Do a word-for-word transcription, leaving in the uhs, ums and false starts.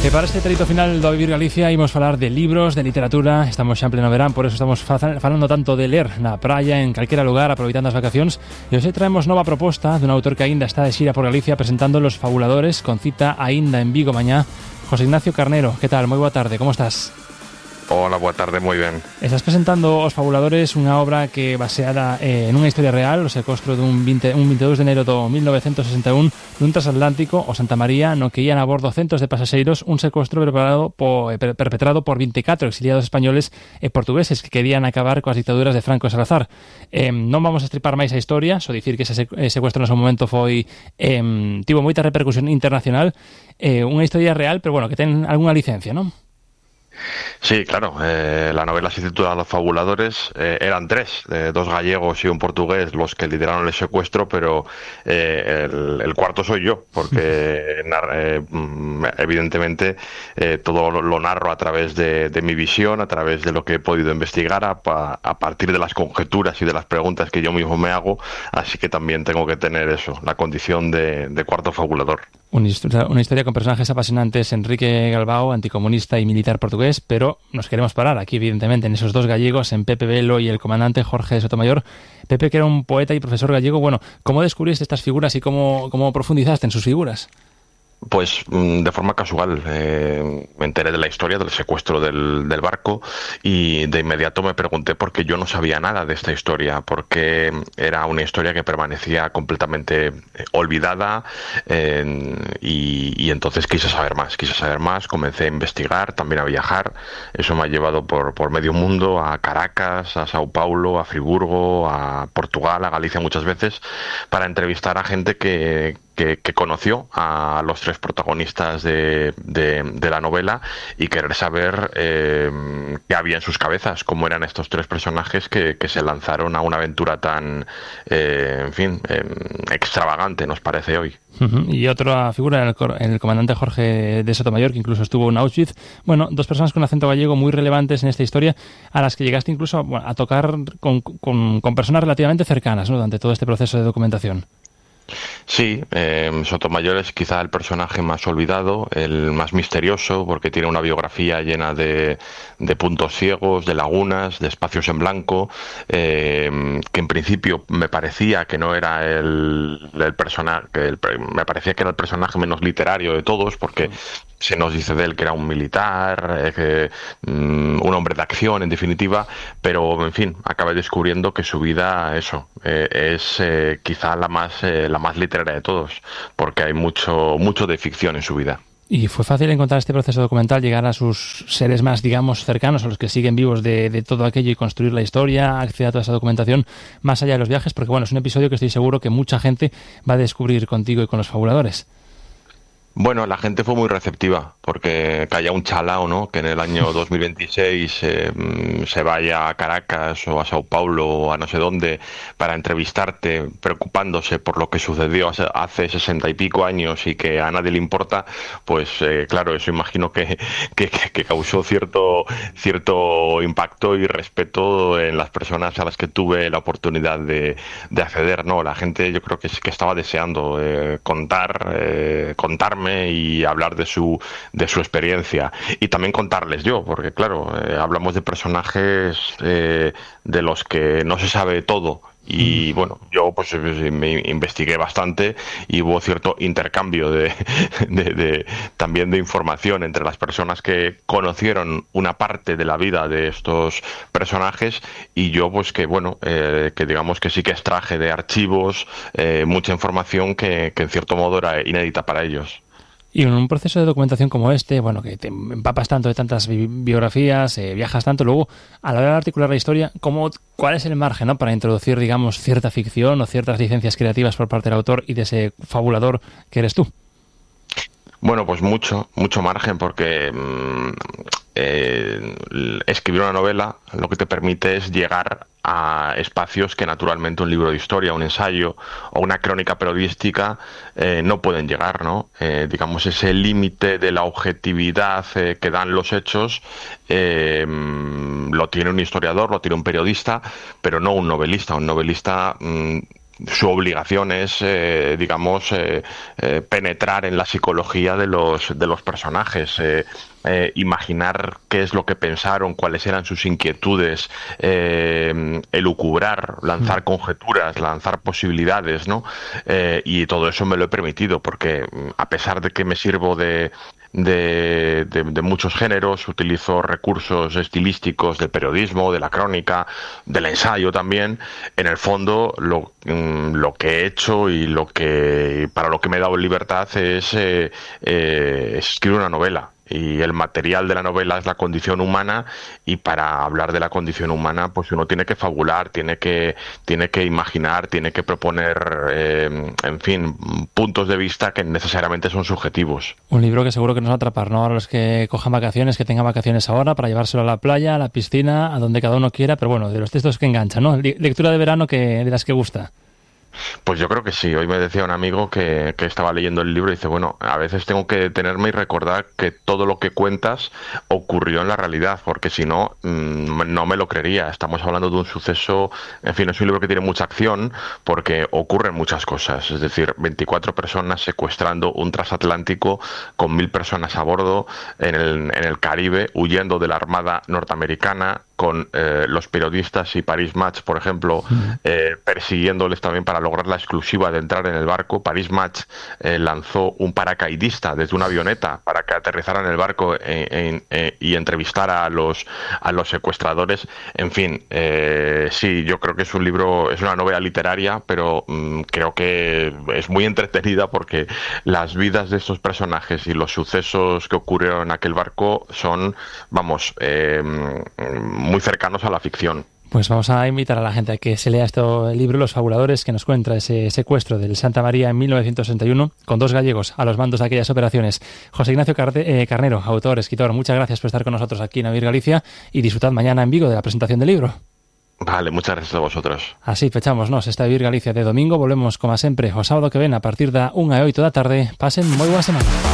E para este trito final do Vivir Galicia imos falar de libros, de literatura. Estamos xa en pleno verán, por eso estamos falando tanto de ler na praia, en calquera lugar, aproveitando as vacacións. E hoxe traemos nova proposta dun autor que aínda está de xira por Galicia presentando Los Fabuladores, con cita aínda en Vigo mañá. José Ignacio Carnero, que tal? Moi boa tarde, como estás? Hola, boa tarde, moi ben. Estás presentando Os Fabuladores, unha obra que baseada eh, en unha historia real, o secuestro dun veinte, un veintidós de enero do mil novecientos sesenta e un dun transatlántico, o Santa María, no que ían a bordo centos de pasaxeiros, un secuestro preparado po, eh, perpetrado por veinticuatro exiliados españoles e portugueses que querían acabar coas dictaduras de Franco e Salazar. Eh, non vamos a estripar máis a historia, só dicir que ese secuestro no seu momento foi eh, tivo moita repercusión internacional, eh, unha historia real, pero bueno, que ten algunha licencia, non? Sí, claro, eh, la novela se titula Los Fabuladores, eh, eran tres, eh, dos gallegos y un portugués los que lideraron el secuestro, pero eh, el, el cuarto soy yo, porque eh, evidentemente eh, todo lo, lo narro a través de, de mi visión, a través de lo que he podido investigar, a, a partir de las conjeturas y de las preguntas que yo mismo me hago, así que también tengo que tener eso, la condición de, de cuarto fabulador. Una historia, una historia con personajes apasionantes, Enrique Galbao, anticomunista y militar portugués, pero nos queremos parar aquí, evidentemente, en esos dos gallegos, en Pepe Velo y el comandante Jorge Sotomayor. Pepe, que era un poeta y profesor gallego, bueno, ¿cómo descubriste estas figuras y cómo, cómo profundizaste en sus figuras? Pues de forma casual, eh, me enteré de la historia del secuestro del, del barco y de inmediato me pregunté por qué yo no sabía nada de esta historia, porque era una historia que permanecía completamente olvidada eh, y, y entonces quise saber más, quise saber más, comencé a investigar, también a viajar. Eso me ha llevado por, por medio mundo, a Caracas, a Sao Paulo, a Friburgo, a Portugal, a Galicia muchas veces, para entrevistar a gente que Que, que conoció a los tres protagonistas de, de, de la novela y querer saber eh, qué había en sus cabezas, cómo eran estos tres personajes que, que se lanzaron a una aventura tan, eh, en fin, eh, extravagante, nos parece hoy. Uh-huh. Y otra figura, el, el comandante Jorge de Sotomayor, que incluso estuvo en Auschwitz. Bueno, dos personas con acento gallego muy relevantes en esta historia, a las que llegaste incluso bueno, a tocar con, con, con personas relativamente cercanas, ¿no?, durante todo este proceso de documentación. Sí, eh, Sotomayor es quizá el personaje más olvidado, el más misterioso, porque tiene una biografía llena de, de puntos ciegos, de lagunas, de espacios en blanco, eh, que en principio me parecía que no era el, el personaje, me parecía que era el personaje menos literario de todos, porque se nos dice de él que era un militar, eh, que, um, un hombre de acción, en definitiva, pero en fin, acabé descubriendo que su vida, eso, eh, es eh, quizá la más eh, la más literaria de todos, porque hay mucho mucho de ficción en su vida. ¿Y fue fácil encontrar este proceso documental, llegar a sus seres más, digamos, cercanos, a los que siguen vivos de, de todo aquello y construir la historia, acceder a toda esa documentación, más allá de los viajes? Porque bueno, es un episodio que estoy seguro que mucha gente va a descubrir contigo y con Los Fabuladores. Bueno, la gente fue muy receptiva, porque caía un chalao, ¿no?, que en el año dos mil veintiséis eh, se vaya a Caracas o a Sao Paulo o a no sé dónde para entrevistarte, preocupándose por lo que sucedió hace, hace sesenta y pico años y que a nadie le importa, pues eh, claro, eso imagino que, que, que causó cierto, cierto impacto y respeto en las personas a las que tuve la oportunidad de, de acceder, ¿no? La gente, yo creo que sí que estaba deseando eh, contar, eh, contarme y hablar de su de su experiencia y también contarles yo, porque claro, eh, hablamos de personajes eh, de los que no se sabe todo y bueno, yo pues me investigué bastante y hubo cierto intercambio de, de, de también de información entre las personas que conocieron una parte de la vida de estos personajes y yo pues que bueno, eh, que digamos que sí que extraje de archivos eh, mucha información que, que en cierto modo era inédita para ellos. Y en un proceso de documentación como este, bueno, que te empapas tanto de tantas bi biografías, eh, viajas tanto, luego, a la hora de articular la historia, ¿cómo, ¿cuál es el margen, ¿no?, para introducir, digamos, cierta ficción o ciertas licencias creativas por parte del autor y de ese fabulador que eres tú? Bueno, pues mucho, mucho margen, porque eh, escribir una novela lo que te permite es llegar a espacios que naturalmente un libro de historia, un ensayo o una crónica periodística eh, no pueden llegar, ¿no? Eh, digamos, ese límite de la objetividad eh, que dan los hechos eh, lo tiene un historiador, lo tiene un periodista, pero no un novelista. Un novelista... Mm, su obligación es, eh, digamos, eh, eh, penetrar en la psicología de los, de los personajes, eh, eh, imaginar qué es lo que pensaron, cuáles eran sus inquietudes, eh, elucubrar, lanzar conjeturas, lanzar posibilidades, ¿no? Eh, y todo eso me lo he permitido, porque a pesar de que me sirvo de De, de, de muchos géneros, utilizo recursos estilísticos del periodismo, de la crónica, del ensayo también. En el fondo, lo, lo que he hecho y lo que para lo que me he dado libertad es, eh, eh, es escribir una novela. Y el material de la novela es la condición humana, y para hablar de la condición humana pues uno tiene que fabular, tiene que tiene que imaginar, tiene que proponer, eh, en fin, puntos de vista que necesariamente son subjetivos. Un libro que seguro que nos va a atrapar, ¿no? A los que cojan vacaciones, que tengan vacaciones ahora para llevárselo a la playa, a la piscina, a donde cada uno quiera, pero bueno, de los textos que enganchan, ¿no? Lectura de verano que de las que gusta. Pues yo creo que sí. Hoy me decía un amigo que, que estaba leyendo el libro y dice, bueno, a veces tengo que detenerme y recordar que todo lo que cuentas ocurrió en la realidad, porque si no, mmm, no me lo creería. Estamos hablando de un suceso, en fin, es un libro que tiene mucha acción porque ocurren muchas cosas. Es decir, veinticuatro personas secuestrando un transatlántico con mil personas a bordo en el, en el Caribe, huyendo de la Armada norteamericana, con eh, los periodistas y Paris Match, por ejemplo, eh, persiguiéndoles también para lograr la exclusiva de entrar en el barco. Paris Match eh, lanzó un paracaidista desde una avioneta para que aterrizara en el barco en, en, en, y entrevistara a los a los secuestradores. En fin, eh, sí, yo creo que es un libro, es una novela literaria, pero mmm, creo que es muy entretenida porque las vidas de estos personajes y los sucesos que ocurrieron en aquel barco son, vamos, eh, muy cercanos a la ficción. Pues vamos a invitar a la gente a que se lea este libro, Los Fabuladores, que nos cuenta ese secuestro del Santa María en mil novecientos sesenta y uno, con dos gallegos a los mandos de aquellas operaciones. José Ignacio Carde, eh, Carnero, autor, escritor, muchas gracias por estar con nosotros aquí en Oír Galicia, y disfrutad mañana en Vigo de la presentación del libro. Vale, muchas gracias a vosotros. Así fechámonos esta Oír Galicia de domingo. Volvemos, como sempre, o sábado que ven a partir da unha e oito da tarde. Pasen moi boa semana.